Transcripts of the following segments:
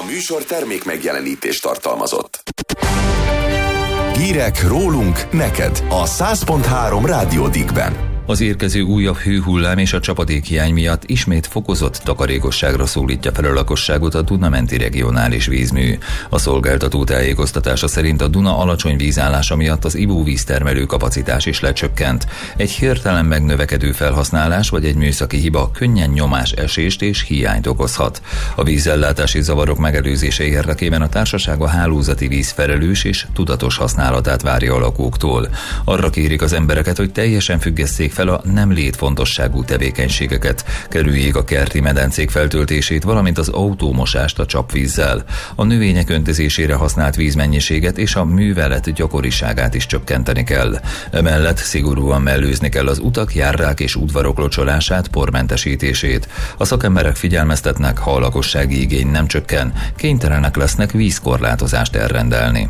műsor termék megjelenítést tartalmazott. Hírek rólunk neked a 100.3 Rádió Dickben. Az érkező újabb hőhullám és a csapadékhiány miatt ismét fokozott takarékosságra szólítja fel a lakosságot a Duna-menti regionális vízmű. A szolgáltató tájékoztatása szerint a Duna alacsony vízállása miatt az ivóvíztermelő kapacitás is lecsökkent. Egy hirtelen megnövekedő felhasználás vagy egy műszaki hiba könnyen nyomásesést és hiányt okozhat. A vízellátási zavarok megelőzése érdekében a társaság a hálózati víz felelős és tudatos használatát várja a lakóktól. Arra kérik az embereket, hogy teljesen függesszék fel a nem létfontosságú tevékenységeket, kerüljék a kerti medencék feltöltését, valamint az autómosást a csapvízzel. A növények öntözésére használt vízmennyiséget és a művelet gyakoriságát is csökkenteni kell. Emellett szigorúan mellőzni kell az utak, járrák és udvarok locsolását, pormentesítését. A szakemberek figyelmeztetnek, ha a lakossági igény nem csökken, kénytelenek lesznek vízkorlátozást elrendelni.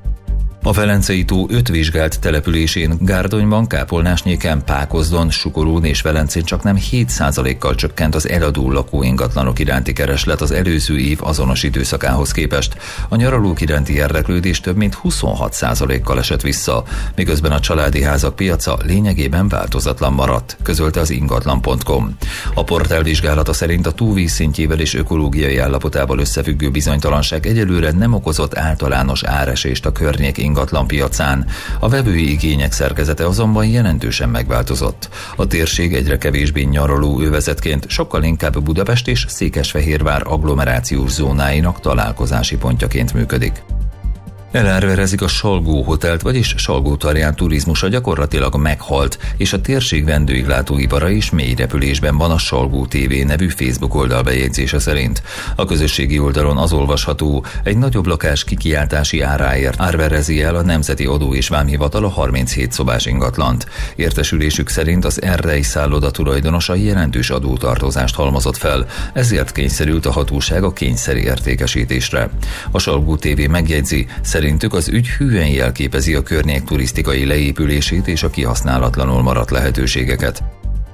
A Velencei-tó 5 vizsgált településén, Gárdonyban, Kápolnásnyéken, Pákozdon, Sukorón és Velencén csaknem 7%-kal csökkent az eladó lakóingatlanok iránti kereslet az előző év azonos időszakához képest. A nyaralók iránti érdeklődés több mint 26%-kal esett vissza, miközben a családi házak piaca lényegében változatlan maradt, közölte az ingatlan.com. A portál vizsgálata szerint a tó vízszintjével és ökológiai állapotával összefüggő bizonytalanság egyelőre nem okozott általános áresést a környék ingatlanpiacán. A vevői igények szerkezete azonban jelentősen megváltozott. A térség egyre kevésbé nyaraló övezetként sokkal inkább Budapest és Székesfehérvár agglomerációs zónáinak találkozási pontjaként működik. Elárverezik a Salgó hotelt, vagyis Salgótarján turizmusa gyakorlatilag meghalt, és a térség vendéglátóipara is mély repülésben van a Salgó TV nevű Facebook oldal bejegyzése szerint. A közösségi oldalon az olvasható, egy nagyobb lakás kikiáltási áráért árverezi el a Nemzeti Adó és Vámhivatal a 37 szobás ingatlant. Értesülésük szerint az erdei szálloda tulajdonosa jelentős adótartozást halmozott fel, ezért kényszerült a hatóság a kényszeri értékesítésre. A Salgó TV megjegyzi, szerintük az ügy hűen jelképezi a környék turisztikai leépülését és a kihasználatlanul maradt lehetőségeket.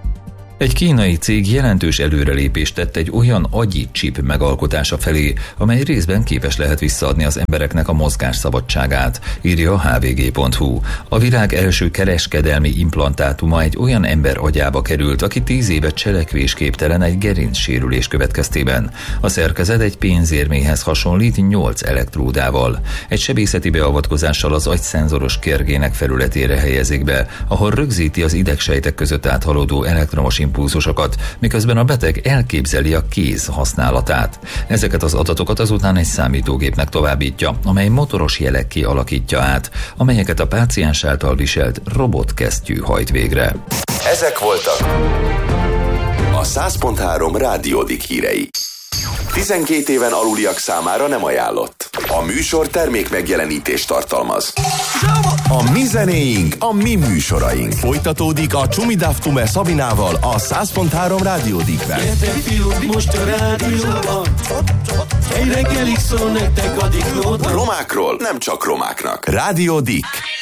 Egy kínai cég jelentős előrelépést tett egy olyan agyi chip megalkotása felé, amely részben képes lehet visszaadni az embereknek a mozgásszabadságát, írja a hvg.hu. A világ első kereskedelmi implantátuma egy olyan ember agyába került, aki 10 éve cselekvésképtelen egy gerincsérülés következtében. A szerkezet egy pénzérméhez hasonlít 8 elektródával. Egy sebészeti beavatkozással az agy szenzoros kérgének felületére helyezik be, ahol rögzíti az idegsejtek között áthaladó elektromos impulzusokat, miközben a beteg elképzeli a kéz használatát. Ezeket az adatokat azután egy számítógépnek továbbítja, amely motoros jelekké alakítja át, amelyeket a páciens által viselt robotkesztyű hajt végre. Ezek voltak a 100.3 Rádió Dick hírei. 12 éven aluliak számára nem ajánlott. A műsor termék megjelenítést tartalmaz. A mi zenéink, a mi műsoraink. Folytatódik a Csumidaftume Szabinával a 100.3 Rádió Dickben. Gyertek fiúk, most a rádióban, egy reggelig szól nektek a Dick Nóta. Romákról nem csak romáknak. Rádió Dick.